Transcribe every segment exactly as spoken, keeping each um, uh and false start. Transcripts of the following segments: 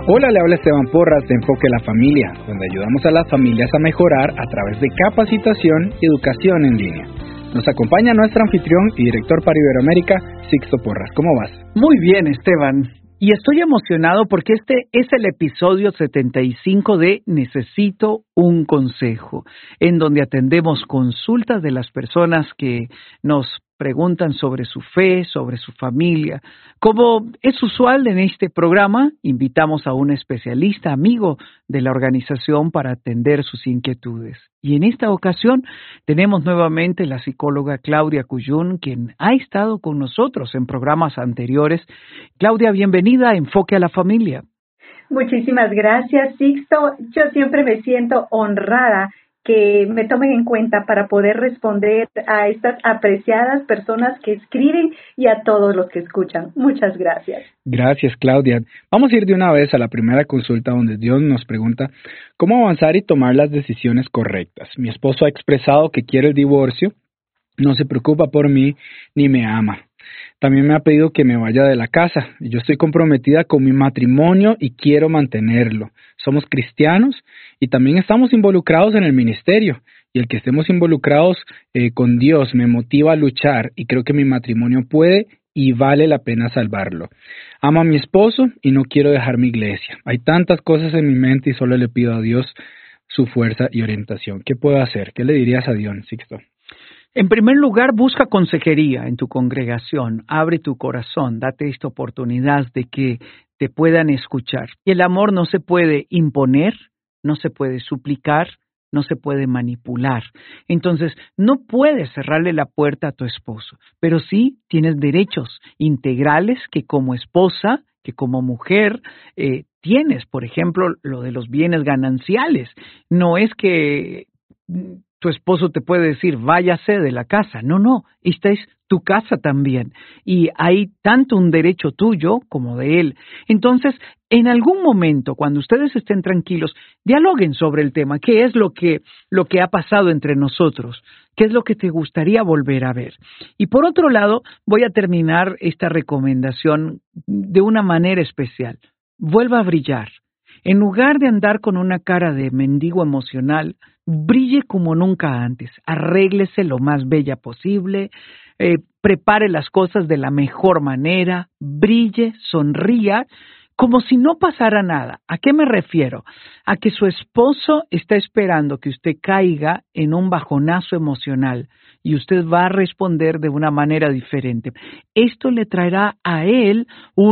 Hola, le habla Esteban Porras de Enfoque a la Familia, donde ayudamos a las familias a mejorar a través de capacitación y educación en línea. Nos acompaña nuestro anfitrión y director para Iberoamérica, Sixto Porras. ¿Cómo vas? Muy bien, Esteban. Y estoy emocionado porque este es el episodio setenta y cinco de Necesito un Consejo, en donde atendemos consultas de las personas que nos preguntan sobre su fe, sobre su familia. Como es usual en este programa, invitamos a un especialista amigo de la organización para atender sus inquietudes. Y en esta ocasión tenemos nuevamente la psicóloga Claudia Cuyún, quien ha estado con nosotros en programas anteriores. Claudia, bienvenida a Enfoque a la Familia. Muchísimas gracias, Sixto. Yo siempre me siento honrada que me tomen en cuenta para poder responder a estas apreciadas personas que escriben y a todos los que escuchan. Muchas gracias. Gracias, Claudia. Vamos a ir de una vez a la primera consulta donde Dios nos pregunta cómo avanzar y tomar las decisiones correctas. Mi esposo ha expresado que quiere el divorcio, no se preocupa por mí ni me ama. También me ha pedido que me vaya de la casa. Yo estoy comprometida con mi matrimonio y quiero mantenerlo. Somos cristianos y también estamos involucrados en el ministerio. Y el que estemos involucrados eh, con Dios me motiva a luchar y creo que mi matrimonio puede y vale la pena salvarlo. Amo a mi esposo y no quiero dejar mi iglesia. Hay tantas cosas en mi mente y solo le pido a Dios su fuerza y orientación. ¿Qué puedo hacer? ¿Qué le dirías a Dios, Sixto? En primer lugar, busca consejería en tu congregación, abre tu corazón, date esta oportunidad de que te puedan escuchar. Y el amor no se puede imponer, no se puede suplicar, no se puede manipular. Entonces, no puedes cerrarle la puerta a tu esposo, pero sí tienes derechos integrales que como esposa, que como mujer, eh, tienes. Por ejemplo, lo de los bienes gananciales. No es que tu esposo te puede decir, váyase de la casa. No, no, esta es tu casa también. Y hay tanto un derecho tuyo como de él. Entonces, en algún momento, cuando ustedes estén tranquilos, dialoguen sobre el tema. ¿Qué es lo que, lo que ha pasado entre nosotros? ¿Qué es lo que te gustaría volver a ver? Y por otro lado, voy a terminar esta recomendación de una manera especial. Vuelva a brillar. En lugar de andar con una cara de mendigo emocional, brille como nunca antes, arréglese lo más bella posible, eh, prepare las cosas de la mejor manera, brille, sonría, como si no pasara nada. ¿A qué me refiero? A que su esposo está esperando que usted caiga en un bajonazo emocional y usted va a responder de una manera diferente. Esto le traerá a él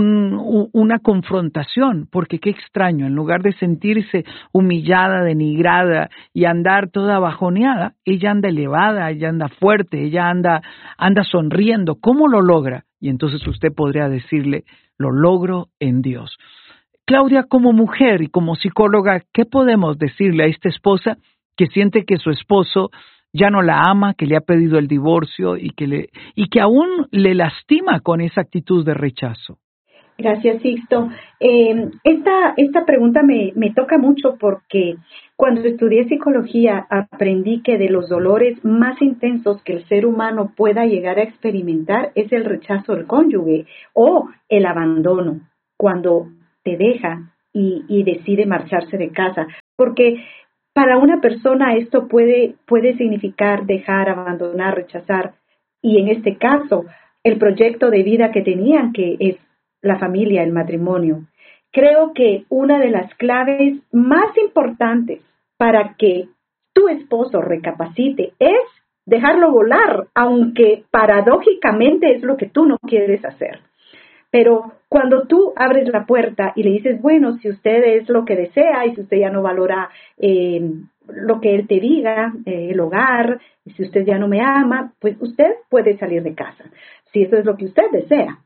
un, una confrontación, porque qué extraño, en lugar de sentirse humillada, denigrada y andar toda bajoneada, ella anda elevada, ella anda fuerte, ella anda, anda sonriendo. ¿Cómo lo logra? Y entonces usted podría decirle, lo logro en Dios. Claudia, como mujer y como psicóloga, ¿qué podemos decirle a esta esposa que siente que su esposo ya no la ama, que le ha pedido el divorcio y que, le, y que aún le lastima con esa actitud de rechazo? Gracias, Sixto. Eh, esta, esta pregunta me, me toca mucho porque cuando estudié psicología aprendí que de los dolores más intensos que el ser humano pueda llegar a experimentar es el rechazo del cónyuge o el abandono, cuando te deja y, y decide marcharse de casa. Porque para una persona esto puede, puede significar dejar, abandonar, rechazar. Y en este caso, el proyecto de vida que tenían, que es la familia, el matrimonio. Creo que una de las claves más importantes para que tu esposo recapacite es dejarlo volar, aunque paradójicamente es lo que tú no quieres hacer. Pero cuando tú abres la puerta y le dices, bueno, si usted es lo que desea y si usted ya no valora eh, lo que él te diga, eh, el hogar, si usted ya no me ama, pues usted puede salir de casa, si eso es lo que usted desea.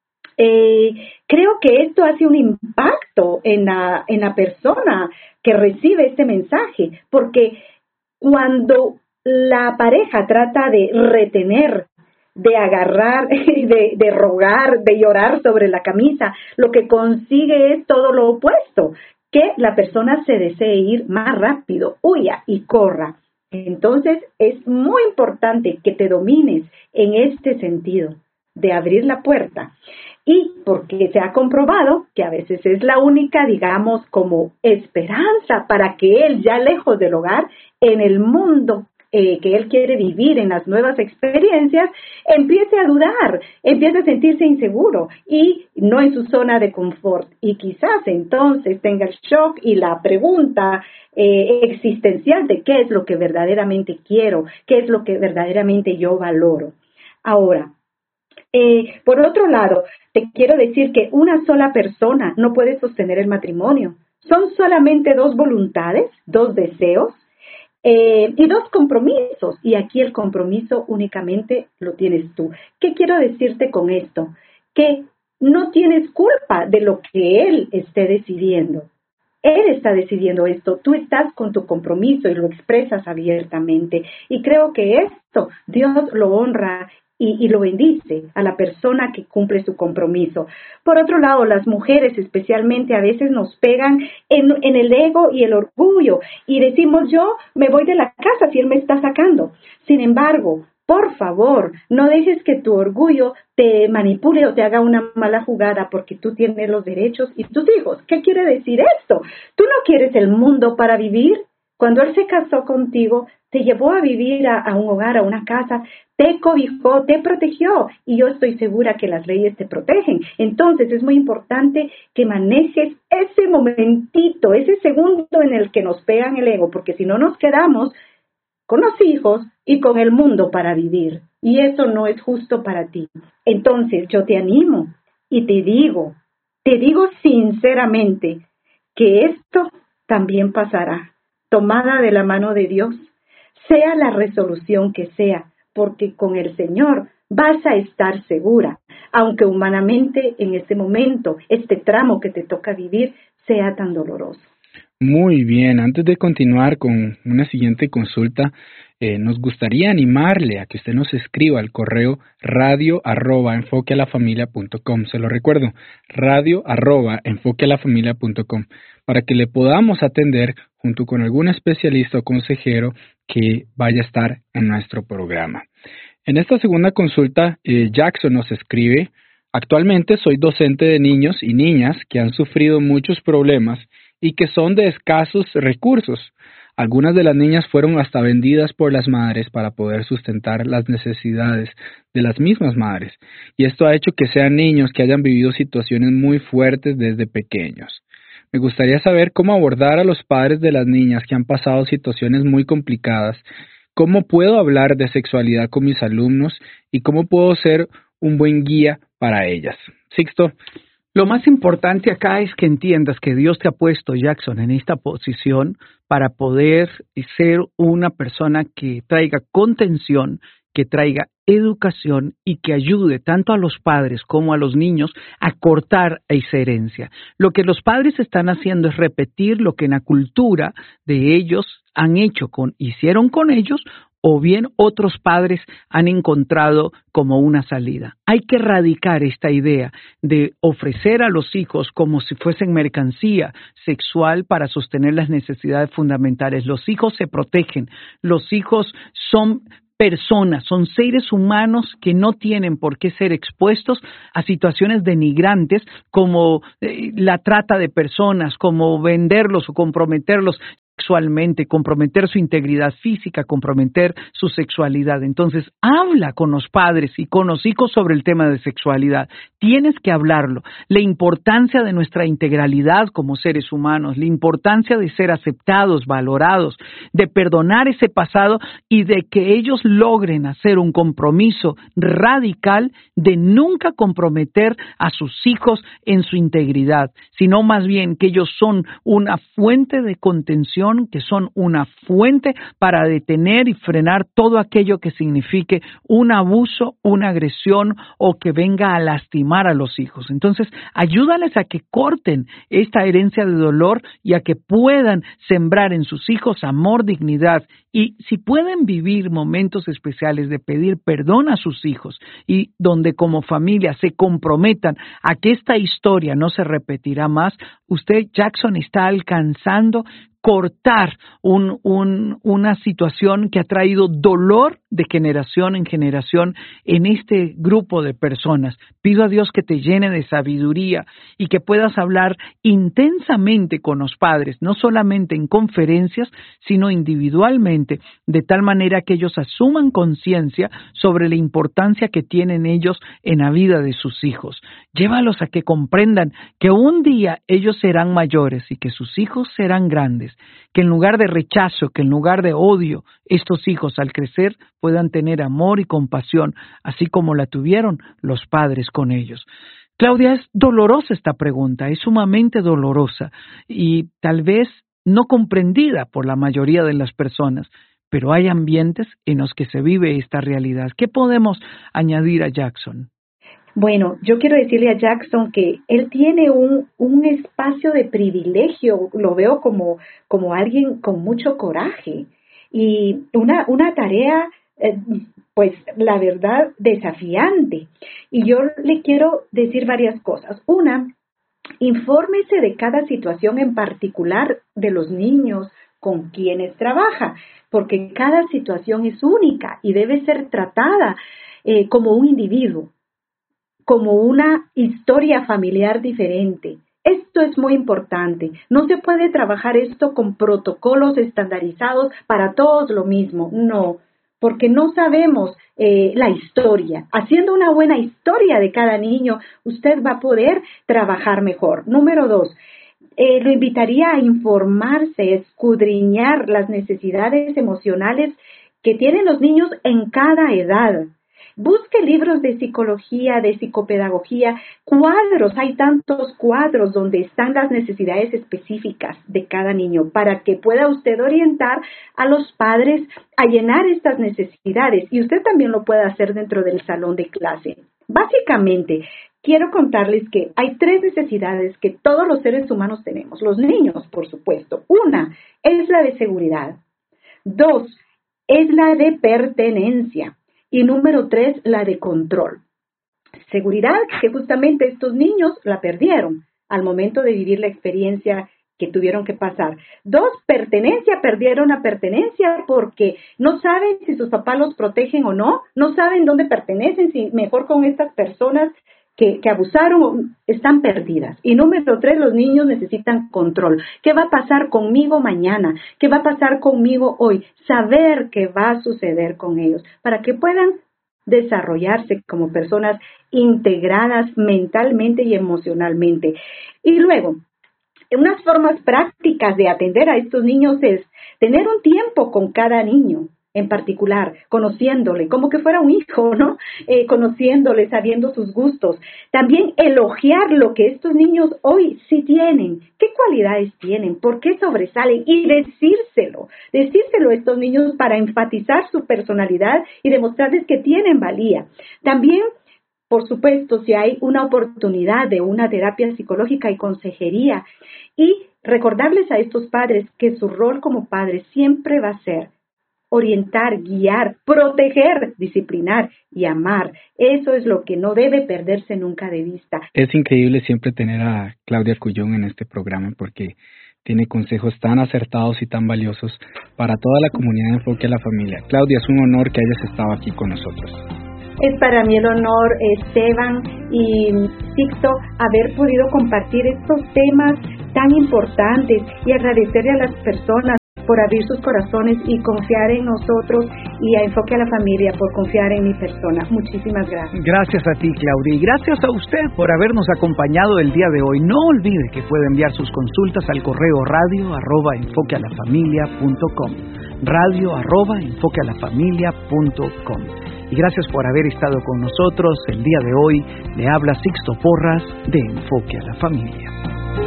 Eh, creo que esto hace un impacto en la, en la persona que recibe este mensaje, porque cuando la pareja trata de retener, de agarrar, de, de rogar, de llorar sobre la camisa, lo que consigue es todo lo opuesto, que la persona se desee ir más rápido, huya y corra. Entonces es muy importante que te domines en este sentido de abrir la puerta. y porque se ha comprobado que a veces es la única, digamos, como esperanza para que él, ya lejos del hogar, en el mundo eh, que él quiere vivir, en las nuevas experiencias, empiece a dudar, empiece a sentirse inseguro y no en su zona de confort. Y quizás entonces tenga el shock y la pregunta eh, existencial de qué es lo que verdaderamente quiero, qué es lo que verdaderamente yo valoro. Ahora, Eh, por otro lado, te quiero decir que una sola persona no puede sostener el matrimonio. Son solamente dos voluntades, dos deseos eh, y dos compromisos. Y aquí el compromiso únicamente lo tienes tú. ¿Qué quiero decirte con esto? Que no tienes culpa de lo que él esté decidiendo. Él está decidiendo esto, tú estás con tu compromiso y lo expresas abiertamente. Y creo que esto Dios lo honra Y, y lo bendice a la persona que cumple su compromiso. Por otro lado, las mujeres especialmente a veces nos pegan en, en el ego y el orgullo y decimos, yo me voy de la casa si él me está sacando. Sin embargo, por favor, no dejes que tu orgullo te manipule o te haga una mala jugada porque tú tienes los derechos y tus hijos. ¿Qué quiere decir esto? ¿Tú no quieres el mundo para vivir? Cuando él se casó contigo, te llevó a vivir a, a un hogar, a una casa, te cobijó, te protegió y yo estoy segura que las leyes te protegen. Entonces es muy importante que manejes ese momentito, ese segundo en el que nos pegan el ego, porque si no nos quedamos con los hijos y con el mundo para vivir y eso no es justo para ti. Entonces yo te animo y te digo, te digo sinceramente que esto también pasará. Tomada de la mano de Dios, sea la resolución que sea, porque con el Señor vas a estar segura, aunque humanamente en este momento, este tramo que te toca vivir sea tan doloroso. Muy bien, antes de continuar con una siguiente consulta, eh, nos gustaría animarle a que usted nos escriba al correo radio arroba enfoquealafamilia.com. Se lo recuerdo, radio arroba enfoquealafamilia.com, para que le podamos atender junto con algún especialista o consejero que vaya a estar en nuestro programa. En esta segunda consulta, eh, Jackson nos escribe: actualmente soy docente de niños y niñas que han sufrido muchos problemas y que son de escasos recursos. Algunas de las niñas fueron hasta vendidas por las madres para poder sustentar las necesidades de las mismas madres, y esto ha hecho que sean niños que hayan vivido situaciones muy fuertes desde pequeños. Me gustaría saber cómo abordar a los padres de las niñas que han pasado situaciones muy complicadas, cómo puedo hablar de sexualidad con mis alumnos y cómo puedo ser un buen guía para ellas. Sixto. Lo más importante acá es que entiendas que Dios te ha puesto, Jackson, en esta posición para poder ser una persona que traiga contención, que traiga educación y que ayude tanto a los padres como a los niños a cortar esa herencia. Lo que los padres están haciendo es repetir lo que en la cultura de ellos han hecho, con, hicieron con ellos, o bien otros padres han encontrado como una salida. Hay que erradicar esta idea de ofrecer a los hijos como si fuesen mercancía sexual para sostener las necesidades fundamentales. Los hijos se protegen, los hijos son personas, son seres humanos que no tienen por qué ser expuestos a situaciones denigrantes como eh, la trata de personas, como venderlos o comprometerlos sexualmente, comprometer su integridad física, comprometer su sexualidad. Entonces, habla con los padres y con los hijos sobre el tema de sexualidad. Tienes que hablarlo. La importancia de nuestra integralidad como seres humanos, la importancia de ser aceptados, valorados, de perdonar ese pasado y de que ellos logren hacer un compromiso radical de nunca comprometer a sus hijos en su integridad, sino más bien que ellos son una fuente de contención, que son una fuente para detener y frenar todo aquello que signifique un abuso, una agresión o que venga a lastimar a los hijos. Entonces, ayúdales a que corten esta herencia de dolor y a que puedan sembrar en sus hijos amor, dignidad, y si pueden vivir momentos especiales de pedir perdón a sus hijos y donde como familia se comprometan a que esta historia no se repetirá más, usted, Jackson, está alcanzando cortar un, un, una situación que ha traído dolor de generación en generación en este grupo de personas. Pido a Dios que te llene de sabiduría y que puedas hablar intensamente con los padres, no solamente en conferencias, sino individualmente, de tal manera que ellos asuman conciencia sobre la importancia que tienen ellos en la vida de sus hijos. Llévalos a que comprendan que un día ellos serán mayores y que sus hijos serán grandes, que en lugar de rechazo, que en lugar de odio, estos hijos al crecer puedan tener amor y compasión, así como la tuvieron los padres con ellos. Claudia, es dolorosa esta pregunta, es sumamente dolorosa y tal vez no comprendida por la mayoría de las personas, pero hay ambientes en los que se vive esta realidad. ¿Qué podemos añadir a Jackson? Bueno, yo quiero decirle a Jackson que él tiene un, un espacio de privilegio, lo veo como, como alguien con mucho coraje y una, una tarea, eh, pues la verdad, desafiante. Y yo le quiero decir varias cosas. Una, infórmese de cada situación en particular de los niños con quienes trabaja, porque cada situación es única y debe ser tratada eh, como un individuo, como una historia familiar diferente. Esto es muy importante. No se puede trabajar esto con protocolos estandarizados para todos lo mismo. No, porque no sabemos eh, la historia. Haciendo una buena historia de cada niño, usted va a poder trabajar mejor. Número dos, eh, lo invitaría a informarse, escudriñar las necesidades emocionales que tienen los niños en cada edad. Busque libros de psicología, de psicopedagogía, cuadros, hay tantos cuadros donde están las necesidades específicas de cada niño para que pueda usted orientar a los padres a llenar estas necesidades y usted también lo puede hacer dentro del salón de clase. Básicamente, quiero contarles que hay tres necesidades que todos los seres humanos tenemos, los niños, por supuesto. Una es la de seguridad. Dos, es la de pertenencia. Y número tres, la de control. Seguridad, que justamente estos niños la perdieron al momento de vivir la experiencia que tuvieron que pasar. Dos, pertenencia, perdieron la pertenencia porque no saben si sus papás los protegen o no, no saben dónde pertenecen, si mejor con estas personas que, que abusaron, están perdidas. Y número tres, los niños necesitan control. ¿Qué va a pasar conmigo mañana? ¿Qué va a pasar conmigo hoy? Saber qué va a suceder con ellos para que puedan desarrollarse como personas integradas mentalmente y emocionalmente. Y luego, unas formas prácticas de atender a estos niños es tener un tiempo con cada niño en particular, conociéndole, como que fuera un hijo, ¿no? Eh, conociéndole, sabiendo sus gustos. También elogiar lo que estos niños hoy sí tienen, qué cualidades tienen, por qué sobresalen y decírselo, decírselo a estos niños para enfatizar su personalidad y demostrarles que tienen valía. También, por supuesto, si hay una oportunidad de una terapia psicológica y consejería y recordarles a estos padres que su rol como padres siempre va a ser orientar, guiar, proteger, disciplinar y amar. Eso es lo que no debe perderse nunca de vista. Es increíble siempre tener a Claudia Cullón en este programa porque tiene consejos tan acertados y tan valiosos para toda la comunidad de Enfoque a la Familia. Claudia, es un honor que hayas estado aquí con nosotros. Es para mí el honor, Esteban y Sixto, haber podido compartir estos temas tan importantes y agradecerle a las personas por abrir sus corazones y confiar en nosotros y a Enfoque a la Familia por confiar en mi persona. Muchísimas gracias. Gracias a ti, Claudia, y gracias a usted por habernos acompañado el día de hoy. No olvide que puede enviar sus consultas al correo radio arroba enfoque a la familia punto com, radio arroba enfoque a la familia punto com. Y gracias por haber estado con nosotros el día de hoy. Le habla Sixto Porras de Enfoque a la Familia.